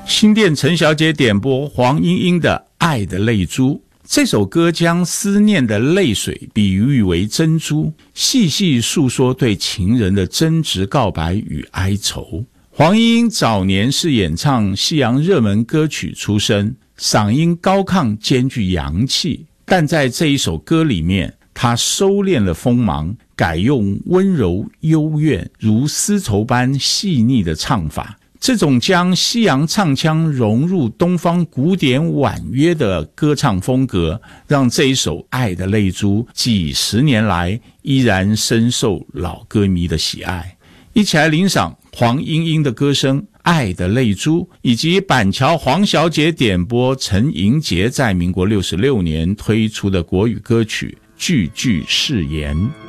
新店陈小姐点播黄莺莺的《爱的泪珠》。这首歌将思念的泪水比喻为珍珠，细细诉说对情人的真挚告白与哀愁。黄莺莺早年是演唱西洋热门歌曲出身，嗓音高亢兼具洋气，但在这一首歌里面，她收敛了锋芒，改用温柔幽怨如丝绸般细腻的唱法。这种将西洋唱腔融入东方古典婉约的歌唱风格，让这一首《爱的泪珠》几十年来依然深受老歌迷的喜爱。一起来欣赏黄莺莺的歌声《爱的泪珠》，以及板桥黄小姐点播陈盈杰在民国66年推出的国语歌曲《句句誓言》。